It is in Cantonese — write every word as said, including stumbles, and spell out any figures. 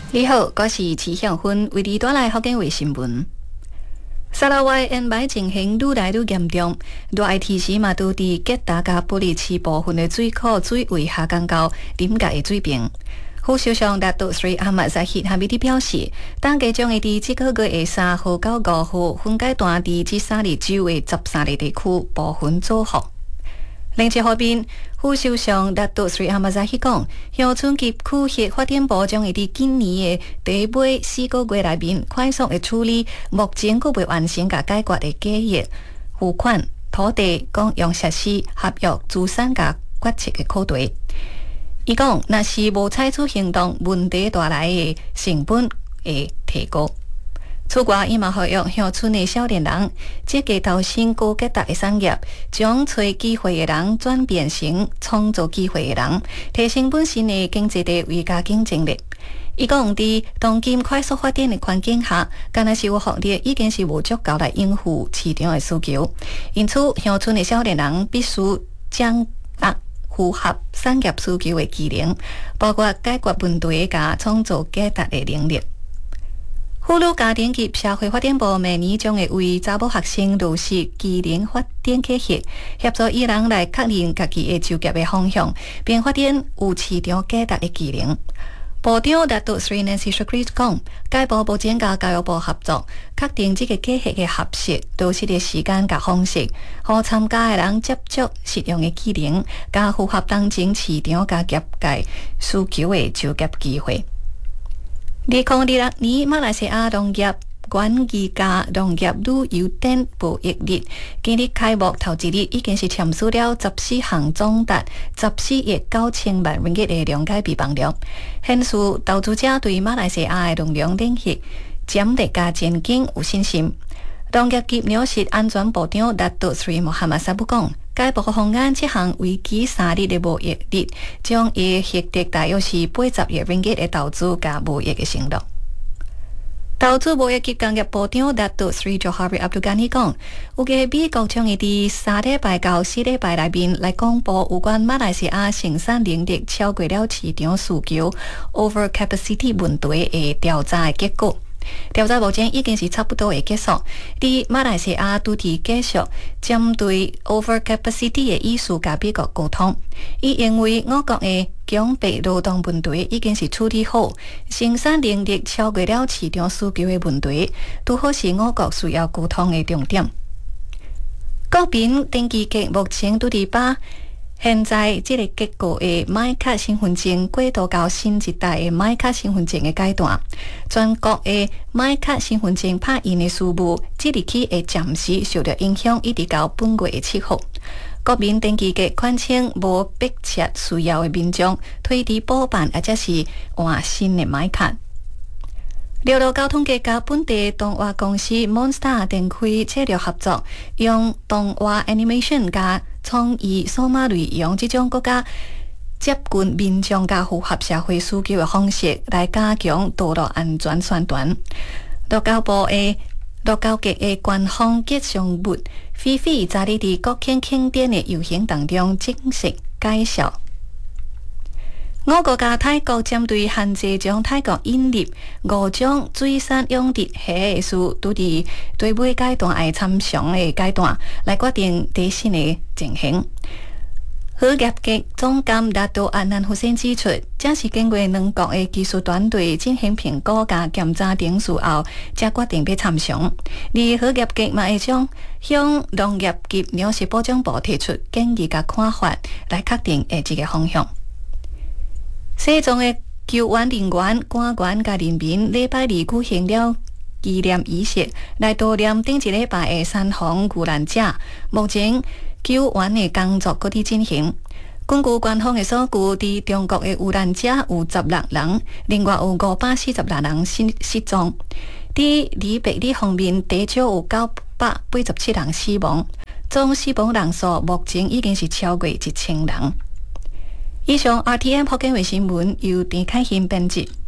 你好，我是齐向芬，为你带来福建卫新闻。沙拉越烟霾情形愈来愈严重，热爱提示嘛，都伫吉达甲玻璃市部分的水库水位下降到临界的水平。副首相达杜斯瑞阿马扎希哈米蒂表示，当家将会伫即个月的三号到五号分阶段伫即三日州的十三个地区部分做好。另一方面，副首相达杜斯瑞阿马扎希讲，乡村及区域发展部将会伫今年的第尾四个月内面快速的处理目前佫未完成甲解决的计划、付款、土地、公用设施、合约、资产甲决策的考题。伊讲，若是无采取行动，问题带来的成本会提高。此外，伊嘛呼吁乡村的少年人积极投身高吉达的产业，将找机会的人转变成创造机会的人，提升本身的经济地位甲竞争力。伊讲，伫当今快速发展的环境下，敢若是有福利已经是无足够来应付市场的需求，因此乡村的少年人必须将握符合产业需求的技能，包括解决问题甲创造价值的能力。妇女家庭及社会发展部明年将会为查某学生落实技能发展计划，协助伊人来确认家己的就业的方向，并发展有市场价值的技能。部长达杜斯瑞南西 Shakri 讲，该部目前甲教育部合作，确定这个计划的合适、落实的时间甲方式，互参加的人接触实用的技能，甲符合当前市场甲业界需求的就业机会。二零二六年马来西亚农业园艺加农业旅游等贸易日今日开幕头一日已经是签署了十四项总达十四亿九千万ringgit的谅解备忘录，显示投资者对马来西亚的农粮领域潜力加前景有信心。农业及粮食安全部长达杜斯瑞穆罕默沙布讲，该部方案这项为期三日的贸易日，将会获得大约是八十亿ringgit的投资加贸易的承诺。投资贸易及工业部长达杜斯瑞佐哈瑞阿卜甘尼讲，有计美国将会伫三礼拜到四礼拜内面来公布有关马来西亚生产能力超过了市场需求 over capacity 问题的调查的结果。调查目前已经是差不多会结束，伫马来西亚拄伫继续针对 over capacity 的意思甲美国沟通。伊认为我国的强迫劳动问题已经是处理好，生产能力超过了市场需求的问题，拄好是我国需要沟通的重点。国民登记局目前拄伫把现在这个结果的买卡身份证过渡到新一代的买卡身份证的阶段，全国的买卡身份证拍印的事务，即日起会暂时受到影响，一直到本月的七号。国民登记局恳请无迫切需要的民众推迟补办或者是换新的买卡。六路交通局甲本地动画公司 Monster 展开策略合作，用动画 animation 甲创意数码内容这种国家接近民众甲符合社会需求的方式来加强道路安全宣传。路交部的路交局的官方吉祥物菲菲昨日伫国庆庆典的游行当中正式介绍。我国甲泰国针对限制将泰国引入五种水产养殖虾的事，拄伫对尾阶段爱参详的阶段来决定最新的情形。荷业局总监达杜阿南胡森指出，这是经过两国的技术团队进行评估加检查等事后，才决定要参详。而荷业局嘛会将向农业及粮食保障部提出建议加看法，来确定下一个方向。西藏的救援人员、官员甲人民礼拜二举行了纪念仪式，来悼念顶一礼拜的山洪遇难者。目前救援的工作搁伫进行。根据官方的数据，伫中国的遇难者有十六人，另外有五百四十六人失失踪。伫离别里方面，至少有九百八十七人死亡，总死亡人数目前已经是超过一千人。以上 R T M 福建卫新闻由陈凯欣编辑。